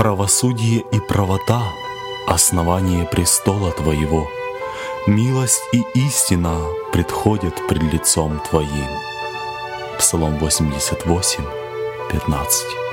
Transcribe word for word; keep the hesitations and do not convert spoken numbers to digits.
Правосудие и правота — основание престола Твоего. Милость и истина предходят пред лицом Твоим. Псалом восемьдесят восемь, пятнадцать.